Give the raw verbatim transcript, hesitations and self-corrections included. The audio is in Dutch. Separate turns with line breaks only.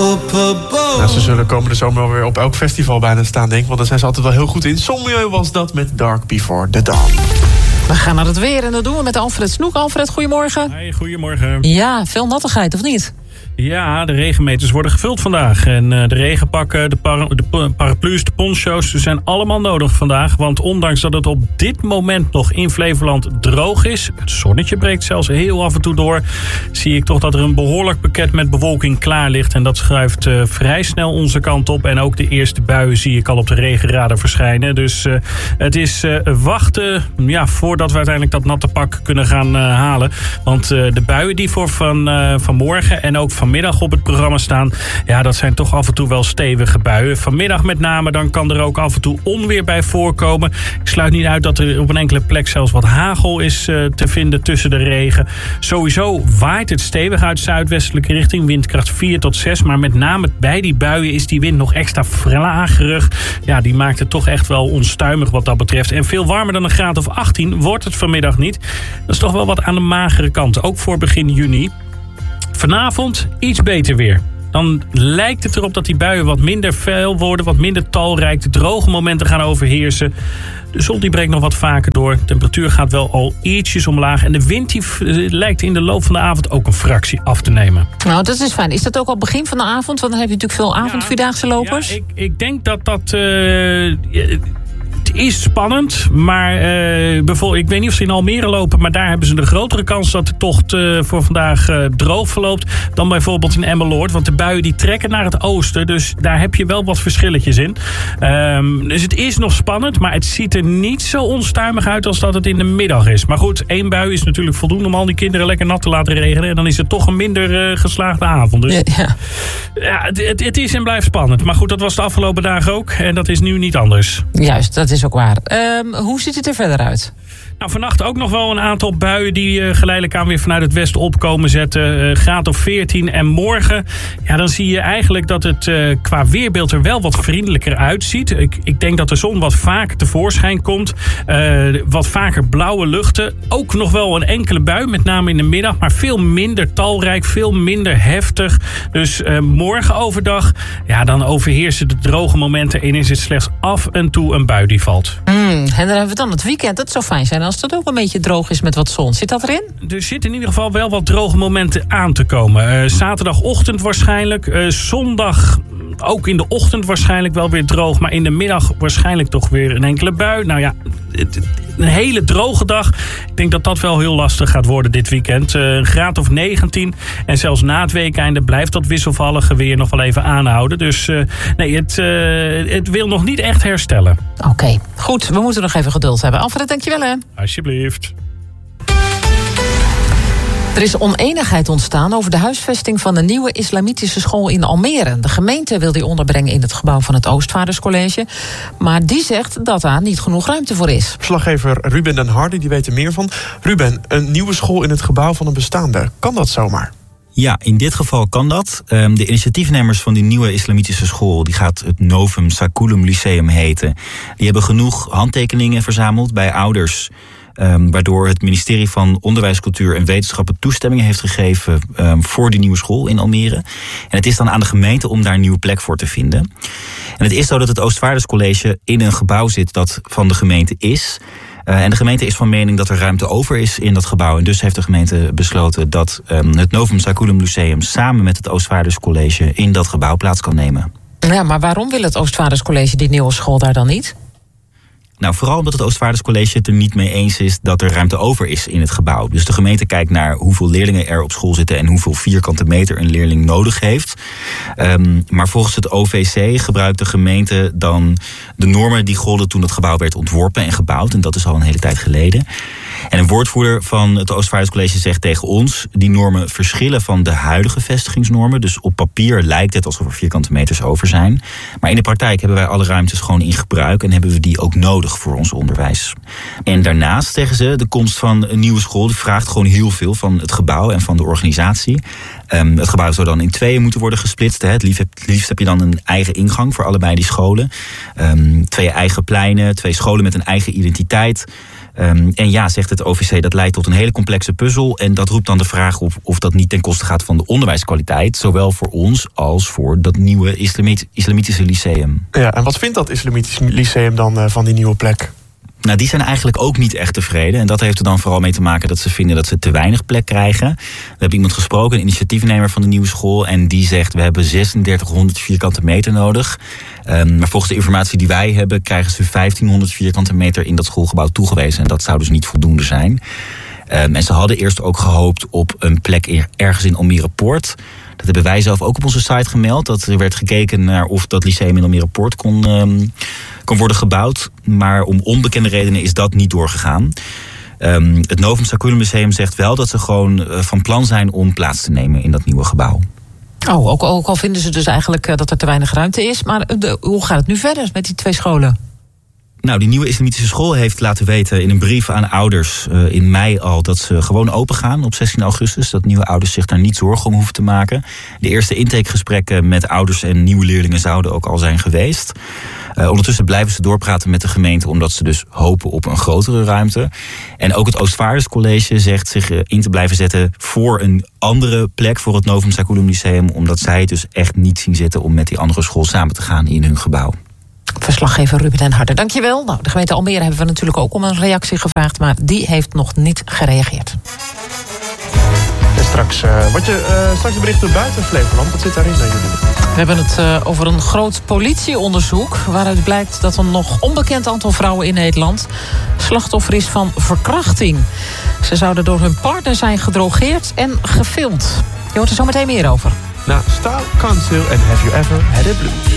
op een boom.
Nou, ze zullen komende zomer wel weer op elk festival bijna staan, denk ik. Want daar zijn ze altijd wel heel goed in. Sommieu was dat met Dark Before the Dawn.
We gaan naar het weer en dat doen we met Alfred Snoek. Alfred, goedemorgen.
Hey, goedemorgen.
Ja, veel nattigheid, of niet?
Ja, de regenmeters worden gevuld vandaag. En uh, de regenpakken, de, par- de paraplu's, de poncho's zijn allemaal nodig vandaag. Want ondanks dat het op dit moment nog in Flevoland droog is... het zonnetje breekt zelfs heel af en toe door... zie ik toch dat er een behoorlijk pakket met bewolking klaar ligt. En dat schuift uh, vrij snel onze kant op. En ook de eerste buien zie ik al op de regenradar verschijnen. Dus uh, het is uh, wachten ja, voordat we uiteindelijk dat natte pak kunnen gaan uh, halen. Want uh, de buien die voor van, uh, vanmorgen en ook vanmiddag op het programma staan... ja, dat zijn toch af en toe wel stevige buien. Vanmiddag met name, dan kan er ook af en toe onweer bij voorkomen. Ik sluit niet uit dat er op een enkele plek zelfs wat hagel is uh, te vinden tussen de regen. Sowieso waait het stevig uit zuidwestelijke richting, windkracht vier tot zes. Maar met name bij die buien is die wind nog extra vlagerig. Ja, die maakt het toch echt wel onstuimig wat dat betreft. En veel warmer dan een graad of achttien wordt het vanmiddag niet. Dat is toch wel wat aan de magere kant, ook voor begin juni. Vanavond iets beter weer. Dan lijkt het erop dat die buien wat minder fel worden, wat minder talrijk. De droge momenten gaan overheersen. De zon die breekt nog wat vaker door. De temperatuur gaat wel al ietsjes omlaag. En de wind die lijkt in de loop van de avond ook een fractie af te nemen.
Nou, dat is fijn. Is dat ook al begin van de avond? Want dan heb je natuurlijk veel avondvierdaagse lopers.
Ja, ik, ik denk dat dat... Uh, Het is spannend, maar uh, bijvoorbeeld, ik weet niet of ze in Almere lopen... maar daar hebben ze de grotere kans dat de tocht uh, voor vandaag uh, droog verloopt... dan bijvoorbeeld in Emmeloord. Want de buien die trekken naar het oosten, dus daar heb je wel wat verschilletjes in. Um, dus het is nog spannend, maar het ziet er niet zo onstuimig uit... als dat het in de middag is. Maar goed, één bui is natuurlijk voldoende om al die kinderen lekker nat te laten regenen... en dan is het toch een minder uh, geslaagde avond. Dus
ja, ja.
Ja, het, het, het is en blijft spannend. Maar goed, dat was de afgelopen dagen ook en dat is nu niet anders.
Juist, dat is ook waar. Um, hoe ziet het er verder uit?
Nou, vannacht ook nog wel een aantal buien die uh, geleidelijk aan weer vanuit het westen opkomen zetten. Uh, graad of veertien. En morgen, ja, dan zie je eigenlijk dat het uh, qua weerbeeld er wel wat vriendelijker uitziet. Ik, ik denk dat de zon wat vaker tevoorschijn komt. Uh, wat vaker blauwe luchten. Ook nog wel een enkele bui, met name in de middag. Maar veel minder talrijk, veel minder heftig. Dus uh, morgen overdag, ja, dan overheersen de droge momenten en is het slechts af en toe een bui die valt.
Mm, en dan hebben we dan het weekend. Dat zou fijn zijn als het ook een beetje droog is met wat zon. Zit dat erin?
Er zitten in ieder geval wel wat droge momenten aan te komen. Uh, zaterdagochtend waarschijnlijk. Uh, zondag ook in de ochtend waarschijnlijk wel weer droog. Maar in de middag waarschijnlijk toch weer een enkele bui. Nou ja, een hele droge dag. Ik denk dat dat wel heel lastig gaat worden dit weekend. Uh, een graad of negentien. En zelfs na het weekeinde blijft dat wisselvallige weer nog wel even aanhouden. Dus uh, nee, het, uh, het wil nog niet echt herstellen.
Oké, okay, goed. We moeten nog even geduld hebben. Alfred, dankjewel hè.
Alsjeblieft.
Er is oneenigheid ontstaan over de huisvesting van een nieuwe islamitische school in Almere. De gemeente wil die onderbrengen in het gebouw van het Oostvaarderscollege. Maar die zegt dat daar niet genoeg ruimte voor is.
Verslaggever Ruben den Hardy, die weet er meer van. Ruben, een nieuwe school in het gebouw van een bestaande. Kan dat zomaar?
Ja, in dit geval kan dat. Um, de initiatiefnemers van die nieuwe islamitische school, die gaat het Novum Saculum Lyceum heten. Die hebben genoeg handtekeningen verzameld bij ouders. Um, waardoor het ministerie van Onderwijs, Cultuur en Wetenschappen toestemming heeft gegeven um, voor die nieuwe school in Almere. En het is dan aan de gemeente om daar een nieuwe plek voor te vinden. En het is zo dat het Oostvaarderscollege in een gebouw zit dat van de gemeente is. Uh, en de gemeente is van mening dat er ruimte over is in dat gebouw. En dus heeft de gemeente besloten dat um, het Novum Saculum Lyceum samen met het Oostvaarderscollege in dat gebouw plaats kan nemen.
Ja, maar waarom wil het Oostvaarderscollege die nieuwe school daar dan niet?
Nou, vooral omdat het Oostvaarderscollege het er niet mee eens is dat er ruimte over is in het gebouw. Dus de gemeente kijkt naar hoeveel leerlingen er op school zitten en hoeveel vierkante meter een leerling nodig heeft. Um, maar volgens het O V C gebruikt de gemeente dan de normen die golden toen het gebouw werd ontworpen en gebouwd. En dat is al een hele tijd geleden. En een woordvoerder van het Oostvaarderscollege zegt tegen ons, die normen verschillen van de huidige vestigingsnormen. Dus op papier lijkt het alsof er vierkante meters over zijn. Maar in de praktijk hebben wij alle ruimtes gewoon in gebruik en hebben we die ook nodig voor ons onderwijs. En daarnaast, zeggen ze, de komst van een nieuwe school die vraagt gewoon heel veel van het gebouw en van de organisatie. Um, het gebouw zou dan in tweeën moeten worden gesplitst. Hè. Het, liefst heb, het liefst heb je dan een eigen ingang voor allebei die scholen. Um, twee eigen pleinen, twee scholen met een eigen identiteit. Um, en ja, zegt het O V C, dat leidt tot een hele complexe puzzel. En dat roept dan de vraag op of dat niet ten koste gaat van de onderwijskwaliteit. Zowel voor ons als voor dat nieuwe islamit- islamitische lyceum.
Ja, en wat vindt dat islamitisch lyceum dan uh, van die nieuwe plek?
Nou, die zijn eigenlijk ook niet echt tevreden. En dat heeft er dan vooral mee te maken dat ze vinden dat ze te weinig plek krijgen. We hebben iemand gesproken, een initiatiefnemer van de nieuwe school. En die zegt, we hebben zesendertighonderd vierkante meter nodig. Um, maar volgens de informatie die wij hebben, krijgen ze vijftienhonderd vierkante meter in dat schoolgebouw toegewezen. En dat zou dus niet voldoende zijn. Um, en ze hadden eerst ook gehoopt op een plek ergens in Almere Poort. Dat hebben wij zelf ook op onze site gemeld. Dat er werd gekeken naar of dat lyceum in Almere Poort kon, um, kon worden gebouwd. Maar om onbekende redenen is dat niet doorgegaan. Um, het Novum Saculum Lyceum zegt wel dat ze gewoon uh, van plan zijn om plaats te nemen in dat nieuwe gebouw.
Oh, ook, ook al vinden ze dus eigenlijk uh, dat er te weinig ruimte is. Maar de, hoe gaat het nu verder met die twee scholen?
Nou, die nieuwe islamitische school heeft laten weten in een brief aan ouders uh, in mei al dat ze gewoon open gaan op zestien augustus. Dat nieuwe ouders zich daar niet zorgen om hoeven te maken. De eerste intakegesprekken met ouders en nieuwe leerlingen zouden ook al zijn geweest. Uh, ondertussen blijven ze doorpraten met de gemeente omdat ze dus hopen op een grotere ruimte. En ook het Oostvaarderscollege zegt zich uh, in te blijven zetten voor een andere plek voor het Novum Saculum Lyceum. Omdat zij het dus echt niet zien zitten om met die andere school samen te gaan in hun gebouw.
Verslaggever Ruben den Harder, dankjewel. Nou, de gemeente Almere hebben we natuurlijk ook om een reactie gevraagd, maar die heeft nog niet gereageerd.
En straks, uh, wat je, uh, straks de berichten buiten Flevoland, wat zit daarin naar jullie?
We hebben het uh, over een groot politieonderzoek waaruit blijkt dat een nog onbekend aantal vrouwen in Nederland slachtoffer is van verkrachting. Ze zouden door hun partner zijn gedrogeerd en gefilmd. Je hoort er zo meteen meer over.
Nou, Style Council en Have You Ever Had It Blue?